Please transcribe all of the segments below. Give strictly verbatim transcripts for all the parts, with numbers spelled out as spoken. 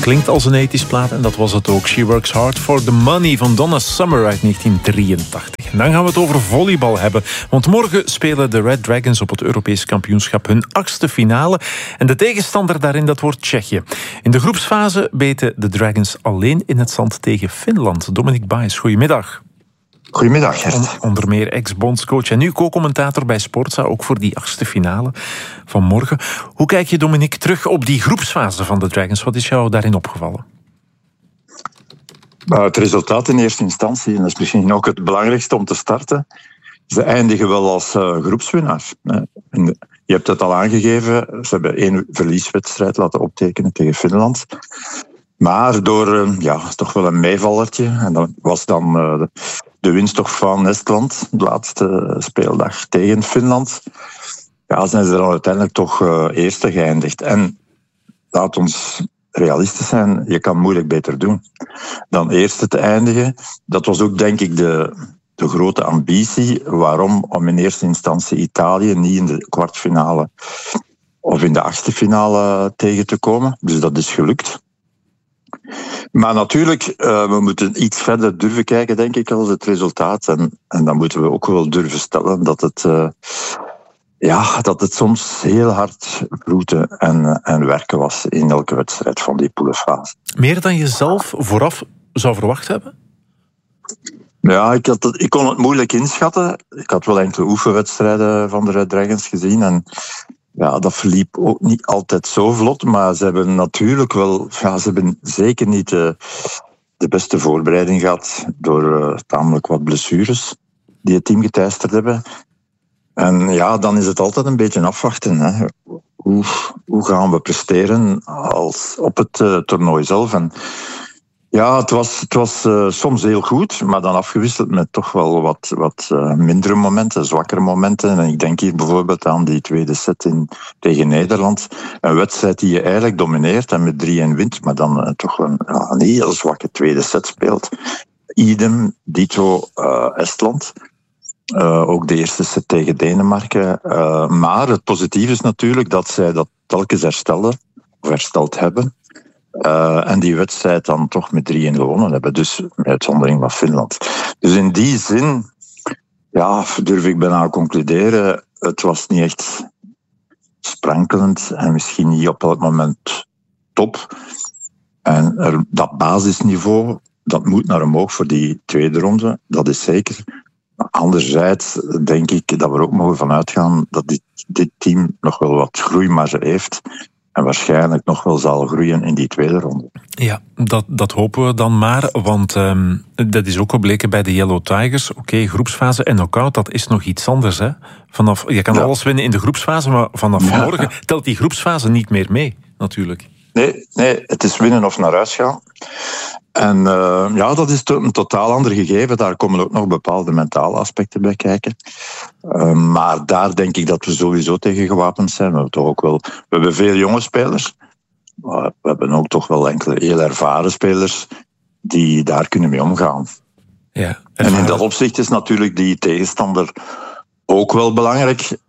klinkt als een ethisch plaat en dat was het ook. She Works Hard for the Money van Donna Summer uit negentien drieëntachtig. En dan gaan we het over volleybal hebben. Want morgen spelen de Red Dragons op het Europees kampioenschap hun achtste finale. En de tegenstander daarin, dat wordt Tsjechië. In de groepsfase beten de Dragons alleen in het zand tegen Finland. Dominique Baes, goedemiddag. Goedemiddag, Gert. Onder meer ex-bondscoach en nu co-commentator bij Sportza, ook voor die achtste finale van morgen. Hoe kijk je, Dominique, terug op die groepsfase van de Dragons? Wat is jou daarin opgevallen? Uh, het resultaat in eerste instantie, en dat is misschien ook het belangrijkste om te starten, ze eindigen wel als uh, groepswinnaars. Uh, de, je hebt het al aangegeven, ze hebben één verlieswedstrijd laten optekenen tegen Finland. Maar door uh, ja, toch wel een meevallertje, en dat was dan uh, de, de winst toch van Estland, de laatste speeldag tegen Finland. Ja, zijn ze dan uiteindelijk toch uh, eerste geëindigd. En laat ons realistisch zijn, je kan moeilijk beter doen dan eerste te eindigen. Dat was ook, denk ik, de, de grote ambitie. Waarom? Om in eerste instantie Italië niet in de kwartfinale of in de achtste finale tegen te komen. Dus dat is gelukt. Maar natuurlijk, uh, we moeten iets verder durven kijken, denk ik, als het resultaat. En, en dan moeten we ook wel durven stellen dat het, uh, ja, dat het soms heel hard bloeden en, en werken was in elke wedstrijd van die poelenfase. Meer dan je zelf vooraf zou verwacht hebben? Ja, ik, had het, ik kon het moeilijk inschatten. Ik had wel enkele oefenwedstrijden van de Red Dragons gezien en ja, dat verliep ook niet altijd zo vlot, maar ze hebben natuurlijk wel, ja, ze hebben zeker niet de, de beste voorbereiding gehad door uh, tamelijk wat blessures die het team geteisterd hebben. En ja, dan is het altijd een beetje afwachten. Hè. Hoe, hoe gaan we presteren als op het uh, toernooi zelf? En ja, het was, het was uh, soms heel goed, maar dan afgewisseld met toch wel wat, wat uh, mindere momenten, zwakkere momenten. En ik denk hier bijvoorbeeld aan die tweede set in, tegen Nederland. Een wedstrijd die je eigenlijk domineert en met drie-een wint, maar dan uh, toch een, ja, een heel zwakke tweede set speelt. Idem, dito, uh, Estland. Uh, ook de eerste set tegen Denemarken. Uh, maar het positieve is natuurlijk dat zij dat telkens herstelden, of hersteld hebben. Uh, en die wedstrijd dan toch met drie-een gewonnen hebben. Dus met uitzondering van Finland. Dus in die zin, ja, durf ik bijna concluderen, het was niet echt sprankelend en misschien niet op elk moment top. En er, dat basisniveau, dat moet naar omhoog voor die tweede ronde, dat is zeker. Maar anderzijds denk ik dat we er ook mogen van uitgaan dat dit, dit team nog wel wat groeimarge heeft. En waarschijnlijk nog wel zal groeien in die tweede ronde. Ja, dat, dat hopen we dan maar. Want um, dat is ook gebleken bij de Yellow Tigers. Oké, okay, groepsfase en knock-out, dat is nog iets anders. Hè? Vanaf, je kan ja. alles winnen in de groepsfase, maar vanaf ja. morgen telt die groepsfase niet meer mee, natuurlijk. Nee, nee, het is winnen of naar huis gaan. En uh, ja, dat is een totaal ander gegeven. Daar komen ook nog bepaalde mentale aspecten bij kijken. Uh, maar daar denk ik dat we sowieso tegen gewapend zijn. We hebben toch ook wel, we hebben veel jonge spelers. Maar we hebben ook toch wel enkele heel ervaren spelers die daar kunnen mee omgaan. Ja, en in dat opzicht is natuurlijk die tegenstander ook wel belangrijk.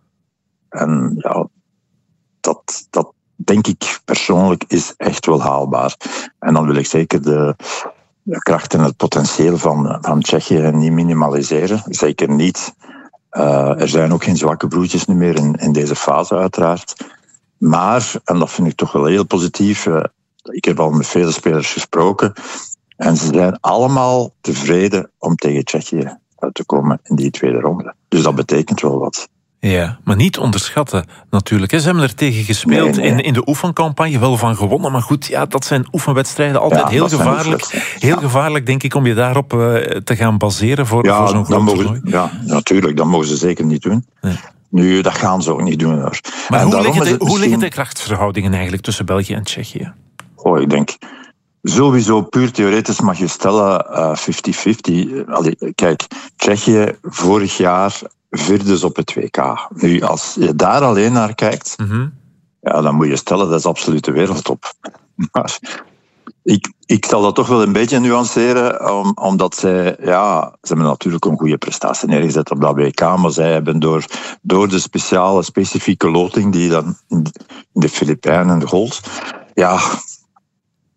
En ja, dat... dat denk ik persoonlijk is echt wel haalbaar. En dan wil ik zeker de, de kracht en het potentieel van, van Tsjechië niet minimaliseren. Zeker niet. Uh, er zijn ook geen zwakke broertjes meer in, in deze fase uiteraard. Maar, en dat vind ik toch wel heel positief, uh, ik heb al met vele spelers gesproken en ze zijn allemaal tevreden om tegen Tsjechië uit te komen in die tweede ronde. Dus dat betekent wel wat. Ja, maar niet onderschatten natuurlijk. Ze hebben er tegen gespeeld nee, nee. In, in de oefencampagne, wel van gewonnen. Maar goed, ja, dat zijn oefenwedstrijden altijd ja, heel gevaarlijk. Heel ja. gevaarlijk, denk ik, om je daarop uh, te gaan baseren voor, ja, voor zo'n groot toernooi. Ja, natuurlijk, dat mogen ze zeker niet doen. Nee. Nu, dat gaan ze ook niet doen. Hoor. Maar hoe liggen, de, hoe misschien... liggen de krachtsverhoudingen eigenlijk tussen België en Tsjechië? Oh, ik denk... Sowieso, puur theoretisch mag je stellen uh, vijftig vijftig. Allee, kijk, Tsjechië vorig jaar vierde ze op het W K. Nu, als je daar alleen naar kijkt, mm-hmm. ja, dan moet je stellen, dat is absoluut de wereldtop. Maar ik, ik zal dat toch wel een beetje nuanceren, om, omdat zij, ja, ze hebben natuurlijk een goede prestatie neergezet op dat W K, maar zij hebben door, door de speciale, specifieke loting die dan in de Filipijnen gold, ja...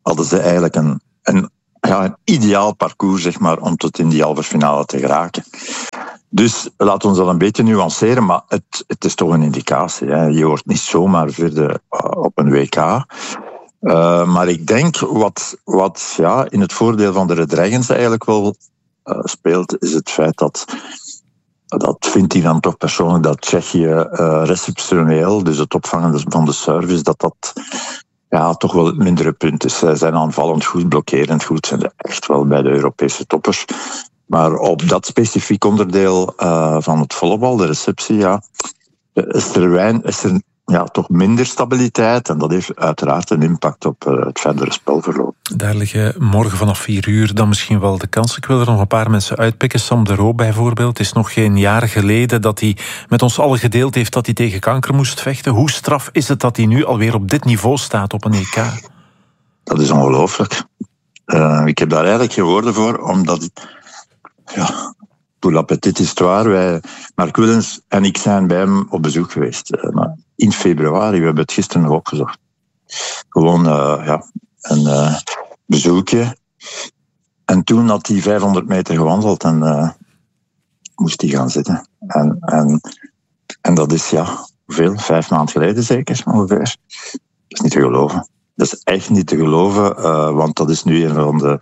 hadden ze eigenlijk een, een, ja, een ideaal parcours, zeg maar, om tot in die halve finale te geraken. Dus laten we ons dat een beetje nuanceren, maar het, het is toch een indicatie. Hè. Je wordt niet zomaar vierde op een W K. Uh, maar ik denk, wat, wat ja, in het voordeel van de Red Dragons eigenlijk wel uh, speelt, is het feit dat, dat vindt hij dan toch persoonlijk, dat Tsjechië uh, receptioneel, dus het opvangen van de service, dat dat ja, toch wel het mindere punt is. Zij zijn aanvallend goed, blokkerend goed, zijn er echt wel bij de Europese toppers. Maar op dat specifiek onderdeel uh, van het volleybal, de receptie, ja, is er, wijn, is er ja, toch minder stabiliteit. En dat heeft uiteraard een impact op uh, het verdere spelverloop. Daar liggen morgen vanaf vier uur dan misschien wel de kansen. Ik wil er nog een paar mensen uitpikken. Sam de Roo bijvoorbeeld. Het is nog geen jaar geleden dat hij met ons allen gedeeld heeft dat hij tegen kanker moest vechten. Hoe straf is het dat hij nu alweer op dit niveau staat op een E K? Dat is ongelooflijk. Uh, ik heb daar eigenlijk geen woorden voor, omdat... Ja, pour la petite histoire, wij, Mark Willens en ik zijn bij hem op bezoek geweest. Uh, maar in februari, we hebben het gisteren nog opgezocht. Gewoon uh, ja, een uh, bezoekje. En toen had hij vijfhonderd meter gewandeld en uh, moest hij gaan zitten. En, en, en dat is, ja, hoeveel? Vijf maanden geleden zeker, ongeveer. Dat is niet te geloven. Dat is echt niet te geloven, uh, want dat is nu een van de...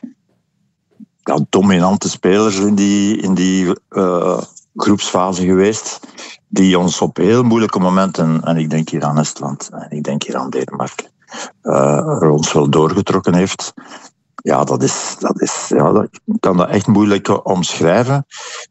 Ja, dominante spelers in die, in die uh, groepsfase geweest, die ons op heel moeilijke momenten, en ik denk hier aan Estland, en ik denk hier aan Denemarken, uh, ons wel doorgetrokken heeft. Ja, dat is, dat is, ja, dat, ik kan dat echt moeilijk omschrijven.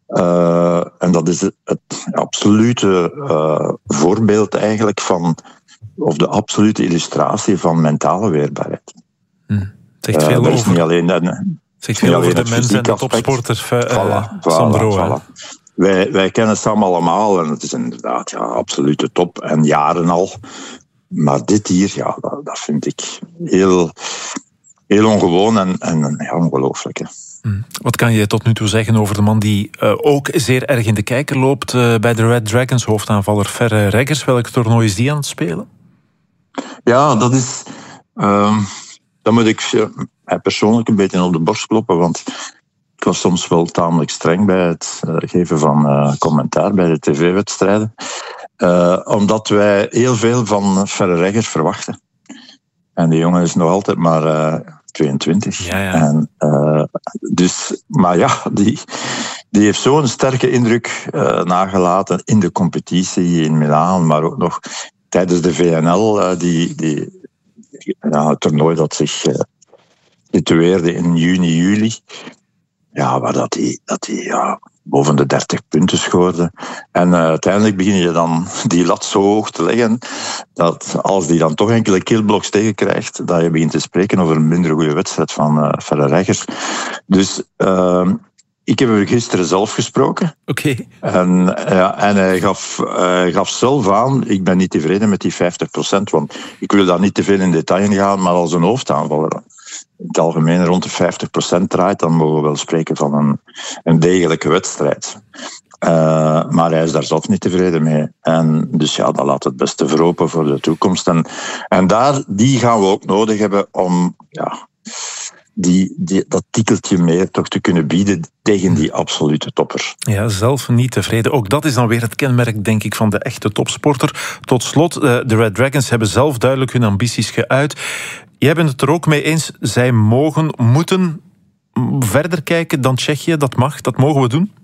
Uh, en dat is het, het absolute uh, voorbeeld eigenlijk van, of de absolute illustratie van mentale weerbaarheid. Hm. Het zegt veel uh, over... niet alleen een, Zegt veel over de mensen en de topsporters, uh, voilà, Sandro. Voilà, voilà. Wij, wij kennen Sam allemaal en het is inderdaad ja, absolute top en jaren al. Maar dit hier, ja, dat, dat vind ik heel, heel ongewoon en, en ja, ongelooflijk. Hè. Hmm. Wat kan je tot nu toe zeggen over de man die uh, ook zeer erg in de kijker loopt uh, bij de Red Dragons, hoofdaanvaller Ferre Reggers? Welk toernooi is die aan het spelen? Ja, dat is... Uh, dan moet ik... Uh, Hij persoonlijk een beetje op de borst kloppen, want ik was soms wel tamelijk streng bij het uh, geven van uh, commentaar bij de tv-wedstrijden. Uh, omdat wij heel veel van Ferre Reggers verwachten. En die jongen is nog altijd maar uh, tweeëntwintig. Ja, ja. En, uh, dus, maar ja, die, die heeft zo'n sterke indruk uh, nagelaten in de competitie in Milaan, maar ook nog tijdens de V N L, uh, die, die, ja, het toernooi dat zich... Uh, situeerde in juni, juli. Ja, waar dat hij dat hij ja, boven de dertig punten scoorde. En uh, uiteindelijk begin je dan die lat zo hoog te leggen, dat als die dan toch enkele killblocks tegenkrijgt, dat je begint te spreken over een minder goede wedstrijd van uh, Ferre Reggers. Dus uh, ik heb hem gisteren zelf gesproken. Oké. Okay. En, ja, en hij gaf, uh, gaf zelf aan, ik ben niet tevreden met die vijftig procent, want ik wil daar niet te veel in detail in gaan, maar als een hoofdaanvaller in het algemeen rond de vijftig procent draait, dan mogen we wel spreken van een, een degelijke wedstrijd. Uh, maar hij is daar zelf niet tevreden mee. En dus ja, dat laat het beste verhopen voor de toekomst. En, en daar, die gaan we ook nodig hebben om ja, die, die, dat tikkeltje meer toch te kunnen bieden tegen die absolute toppers. Ja, zelf niet tevreden. Ook dat is dan weer het kenmerk, denk ik, van de echte topsporter. Tot slot, de Red Dragons hebben zelf duidelijk hun ambities geuit. Jij bent het er ook mee eens, zij mogen, moeten verder kijken dan Tsjechië. Dat mag, dat mogen we doen?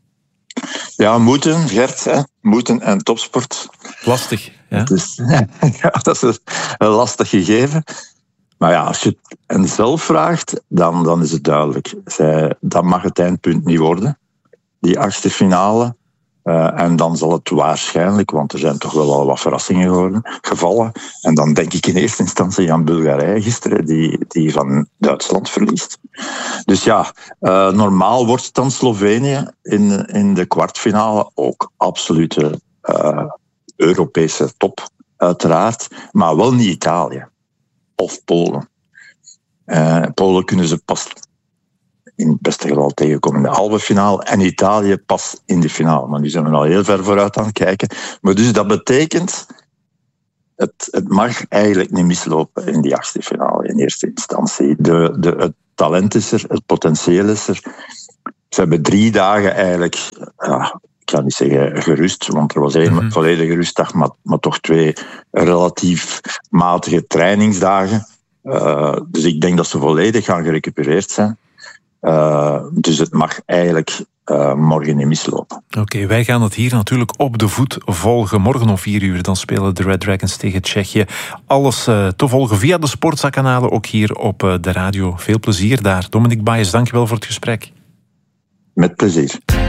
Ja, moeten, Gert. Hè. Moeten en topsport. Lastig, ja. Dus, ja, dat is een lastig gegeven. Maar ja, als je het hen zelf vraagt, dan, dan is het duidelijk. Zij, dat mag het eindpunt niet worden, die achtste finale. Uh, en dan zal het waarschijnlijk, want er zijn toch wel al wat verrassingen geworden, gevallen. En dan denk ik in eerste instantie aan Bulgarije gisteren, die, die van Duitsland verliest. Dus ja, uh, normaal wordt het dan Slovenië in, in de kwartfinale. Ook absolute uh, Europese top, uiteraard. Maar wel niet Italië. Of Polen. Uh, Polen kunnen ze pas in het beste geval tegenkomen in de halve finale en Italië pas in de finale. Maar nu zijn we al heel ver vooruit aan het kijken. Maar dus dat betekent het, het mag eigenlijk niet mislopen in die achtste finale in eerste instantie. De, de, het talent is er, het potentieel is er. Ze hebben drie dagen eigenlijk, ja, ik ga niet zeggen gerust, want er was één mm-hmm. volledige rustdag, maar, maar toch twee relatief matige trainingsdagen. Uh, dus ik denk dat ze volledig gaan gerecupereerd zijn. Uh, dus het mag eigenlijk uh, morgen niet mislopen. Oké, okay, wij gaan het hier natuurlijk op de voet volgen. Morgen om vier uur dan spelen de Red Dragons tegen Tsjechië. Alles uh, te volgen via de Sportza-kanalen, ook hier op uh, de radio. Veel plezier daar. Dominic Baes, dankjewel voor het gesprek. Met plezier.